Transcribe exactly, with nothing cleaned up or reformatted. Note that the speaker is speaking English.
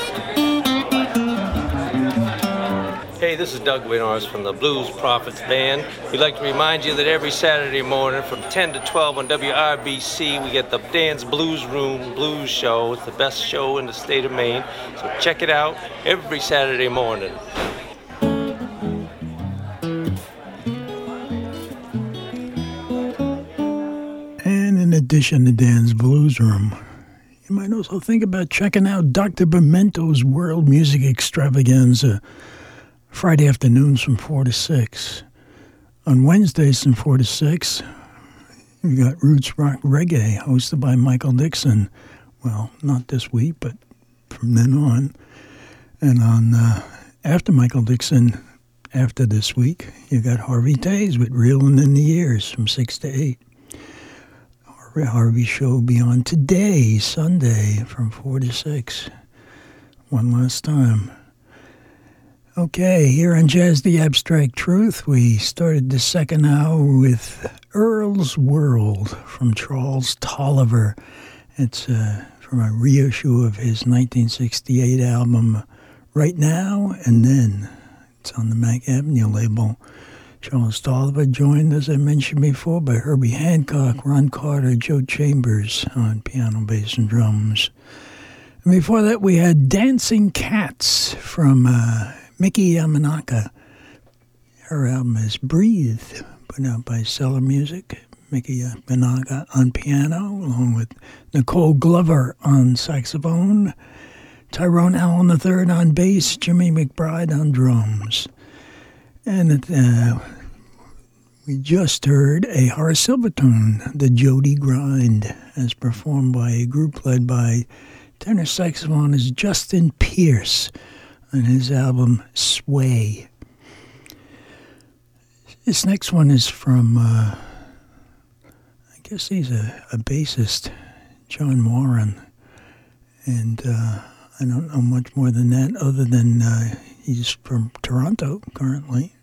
Hey, this is Doug Winars from the Blues Prophets Band. We'd like to remind you that every Saturday morning from ten to twelve on W R B C, we get the Dan's Blues Room Blues Show. It's the best show in the state of Maine. So check it out every Saturday morning. And in addition to Dan's Blues Room, you might also think about checking out Doctor Pimento's World Music Extravaganza Friday afternoons from four to six. On Wednesdays from four to six, we've got Roots Rock Reggae, hosted by Michael Dixon. Well, not this week, but from then on. And on uh, after Michael Dixon, after this week, you got Harvey Tays with Reelin' in the Years from six to eight. Harvey show will be on today, Sunday, from four to six. One last time. Okay, here on Jazz the Abstract Truth, we started the second hour with Earl's World from Charles Tolliver. It's uh, from a reissue of his nineteen sixty-eight album, Right Now and Then. It's on the Mac Avenue label. Charles Tolliver joined, as I mentioned before, by Herbie Hancock, Ron Carter, Joe Chambers on piano, bass, and drums. And before that, we had Dancing Cats from uh, Miki Yamanaka. Her album is Breathe, put out by Cellar Music. Miki Yamanaka on piano, along with Nicole Glover on saxophone, Tyrone Allen the third on bass, Jimmy McBride on drums. And uh, we just heard a Horace Silver tune, the Jody Grind, as performed by a group led by tenor saxophonist Justin Pierce on his album Sway. This next one is from, uh, I guess he's a, a bassist, John Warren. And uh, I don't know much more than that, other than uh, he's from Toronto currently.